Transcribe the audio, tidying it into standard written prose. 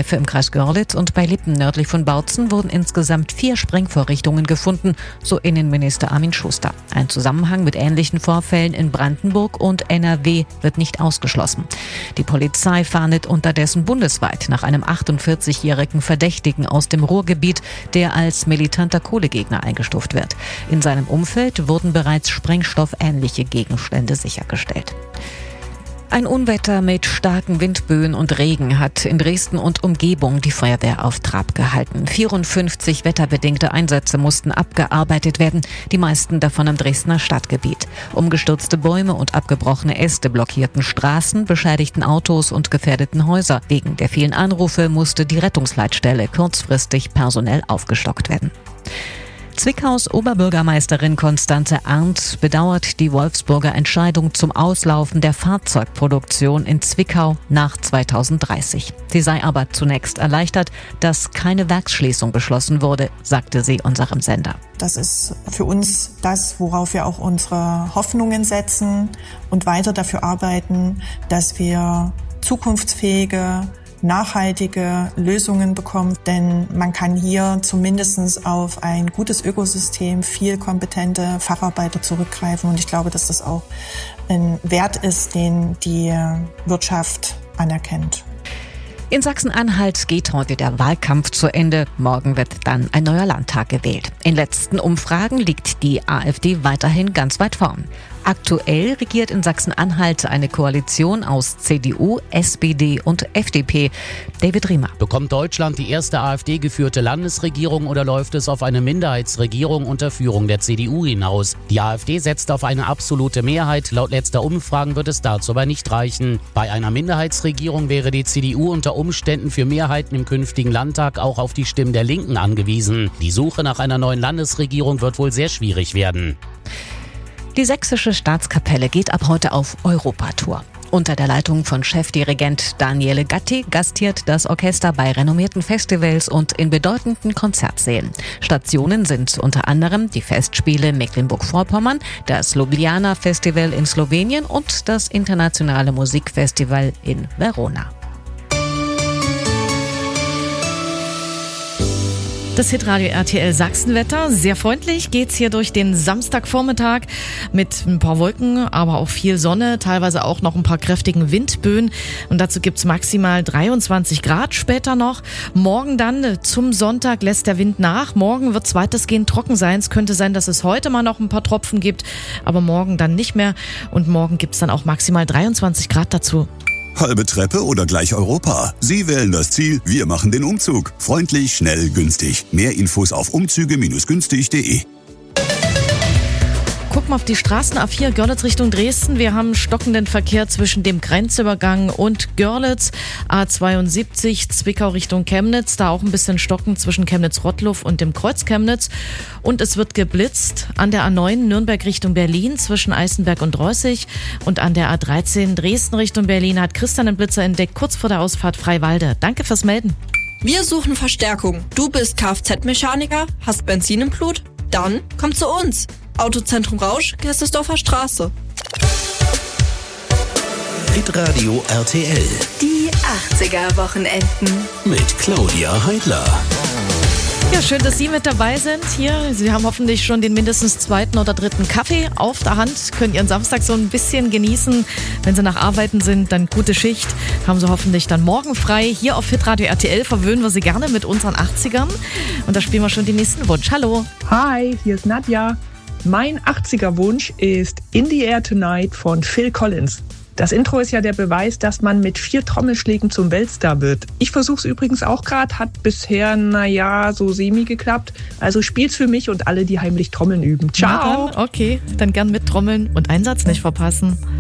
Treffe im Kreis Görlitz und bei Lippen nördlich von Bautzen wurden insgesamt 4 Sprengvorrichtungen gefunden, so Innenminister Armin Schuster. Ein Zusammenhang mit ähnlichen Vorfällen in Brandenburg und NRW wird nicht ausgeschlossen. Die Polizei fahndet unterdessen bundesweit nach einem 48-jährigen Verdächtigen aus dem Ruhrgebiet, der als militanter Kohlegegner eingestuft wird. In seinem Umfeld wurden bereits sprengstoffähnliche Gegenstände sichergestellt. Ein Unwetter mit starken Windböen und Regen hat in Dresden und Umgebung die Feuerwehr auf Trab gehalten. 54 wetterbedingte Einsätze mussten abgearbeitet werden, die meisten davon im Dresdner Stadtgebiet. Umgestürzte Bäume und abgebrochene Äste blockierten Straßen, beschädigten Autos und gefährdeten Häuser. Wegen der vielen Anrufe musste die Rettungsleitstelle kurzfristig personell aufgestockt werden. Zwickaus Oberbürgermeisterin Constanze Arndt bedauert die Wolfsburger Entscheidung zum Auslaufen der Fahrzeugproduktion in Zwickau nach 2030. Sie sei aber zunächst erleichtert, dass keine Werksschließung beschlossen wurde, sagte sie unserem Sender. Das ist für uns das, worauf wir auch unsere Hoffnungen setzen und weiter dafür arbeiten, dass wir zukunftsfähige, nachhaltige Lösungen bekommen, denn man kann hier zumindest auf ein gutes Ökosystem, viel kompetente Facharbeiter zurückgreifen und ich glaube, dass das auch ein Wert ist, den die Wirtschaft anerkennt. In Sachsen-Anhalt geht heute der Wahlkampf zu Ende. Morgen wird dann ein neuer Landtag gewählt. In letzten Umfragen liegt die AfD weiterhin ganz weit vorn. Aktuell regiert in Sachsen-Anhalt eine Koalition aus CDU, SPD und FDP. David Riemer. Bekommt Deutschland die erste AfD-geführte Landesregierung oder läuft es auf eine Minderheitsregierung unter Führung der CDU hinaus? Die AfD setzt auf eine absolute Mehrheit. Laut letzter Umfragen wird es dazu aber nicht reichen. Bei einer Minderheitsregierung wäre die CDU unter Umständen für Mehrheiten im künftigen Landtag auch auf die Stimmen der Linken angewiesen. Die Suche nach einer neuen Landesregierung wird wohl sehr schwierig werden. Die Sächsische Staatskapelle geht ab heute auf Europatour. Unter der Leitung von Chefdirigent Daniele Gatti gastiert das Orchester bei renommierten Festivals und in bedeutenden Konzertsälen. Stationen sind unter anderem die Festspiele Mecklenburg-Vorpommern, das Ljubljana Festival in Slowenien und das Internationale Musikfestival in Verona. Das Hitradio RTL Sachsenwetter. Sehr freundlich geht's hier durch den Samstagvormittag mit ein paar Wolken, aber auch viel Sonne, teilweise auch noch ein paar kräftigen Windböen. Und dazu gibt's maximal 23 Grad später noch. Morgen dann zum Sonntag lässt der Wind nach. Morgen wird's weitestgehend trocken sein. Es könnte sein, dass es heute mal noch ein paar Tropfen gibt, aber morgen dann nicht mehr. Und morgen gibt's dann auch maximal 23 Grad dazu. Halbe Treppe oder gleich Europa? Sie wählen das Ziel, wir machen den Umzug. Freundlich, schnell, günstig. Mehr Infos auf umzüge-günstig.de. Guck mal auf die Straßen A4 Görlitz Richtung Dresden. Wir haben stockenden Verkehr zwischen dem Grenzübergang und Görlitz. A72 Zwickau Richtung Chemnitz. Da auch ein bisschen stocken zwischen Chemnitz-Rottluff und dem Kreuz Chemnitz. Und es wird geblitzt an der A9 Nürnberg Richtung Berlin zwischen Eisenberg und Reußig. Und an der A13 Dresden Richtung Berlin hat Christian einen Blitzer entdeckt, kurz vor der Ausfahrt Freiwalde. Danke fürs Melden. Wir suchen Verstärkung. Du bist Kfz-Mechaniker, hast Benzin im Blut? Dann komm zu uns. Autozentrum Rausch, Gerstesdorfer Straße. Hitradio RTL. Die 80er-Wochenenden. Mit Claudia Heidler. Ja, schön, dass Sie mit dabei sind hier. Sie haben hoffentlich schon den mindestens 2. oder 3. Kaffee auf der Hand, können Ihren Samstag so ein bisschen genießen. Wenn Sie nach Arbeiten sind, dann gute Schicht. Haben Sie hoffentlich dann morgen frei. Hier auf Hitradio RTL verwöhnen wir Sie gerne mit unseren 80ern. Und da spielen wir schon den nächsten Wunsch. Hallo. Hi, hier ist Nadja. Mein 80er-Wunsch ist In the Air Tonight von Phil Collins. Das Intro ist ja der Beweis, dass man mit 4 Trommelschlägen zum Weltstar wird. Ich versuche es übrigens auch gerade, hat bisher, so semi geklappt. Also spiel's für mich und alle, die heimlich Trommeln üben. Ciao! Okay, dann gern mit Trommeln und Einsatz nicht verpassen.